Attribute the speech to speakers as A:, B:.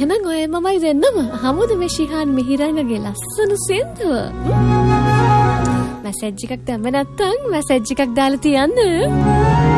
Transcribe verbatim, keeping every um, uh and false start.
A: එහෙනම් ඔය මමයි දෙන්නම හමුද මේ ශිහාන් මිහිරංගගේ ලස්සන සින්දුව. මැසේජ් එකක් දැම්ම නැත්තම් මැසේජ් එකක් දාලා තියන්න.